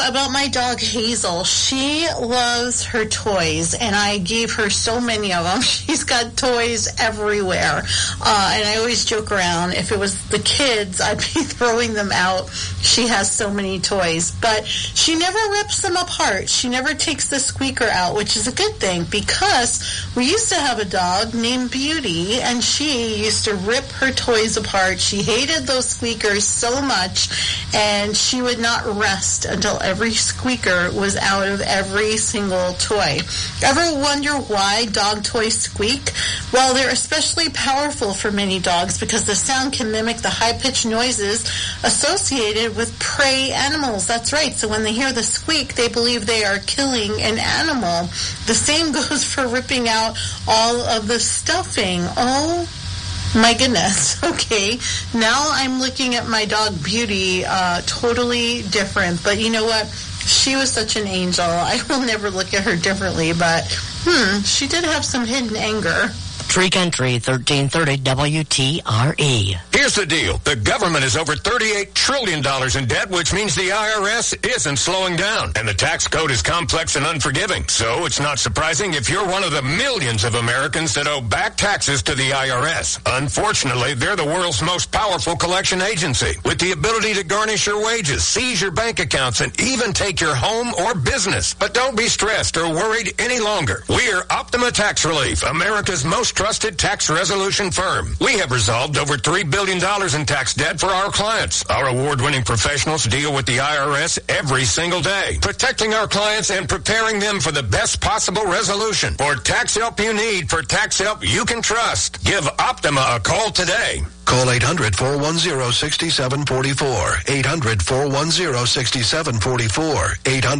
about my dog Hazel, she loves her toys, and I gave her so many of them. She's got toys everywhere, and I always joke around, if it was the kids, I'd be throwing them out. She has so many toys, but she never rips them apart. She never takes the squeaker out, which is a good thing, because we used to have a dog named Beauty, and she used to rip her toys apart. She hated those squeakers so much, and she would not rest until every squeaker was out of every single toy. Ever wonder why dog toys squeak? Well, they're especially powerful for many dogs because the sound can mimic the high-pitched noises associated with prey animals. That's right. So when they hear the squeak, they believe they are killing an animal. The same goes for ripping out all of the stuffing. Oh, my goodness. Okay, now I'm looking at my dog Beauty totally different. But you know what? She was such an angel. I will never look at her differently, but she did have some hidden anger. Tree Country, 1330 WTRE. Here's the deal. The government is over $38 trillion in debt, which means the IRS isn't slowing down. And the tax code is complex and unforgiving. So it's not surprising if you're one of the millions of Americans that owe back taxes to the IRS. Unfortunately, they're the world's most powerful collection agency, with the ability to garnish your wages, seize your bank accounts, and even take your home or business. But don't be stressed or worried any longer. We're Optima Tax Relief, America's most trusted tax resolution firm. We have resolved over $3 billion in tax debt for our clients. Our award-winning professionals deal with the IRS every single day, protecting our clients and preparing them for the best possible resolution. For tax help you need, for tax help you can trust, give Optima a call today. Call 800-410-6744. 800-410-6744.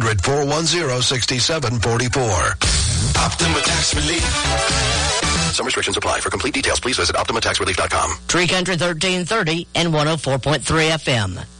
800-410-6744. Optima Tax Relief. Some restrictions apply. For complete details, please visit OptimaTaxRelief.com. Tree Country 1330 and 104.3 FM.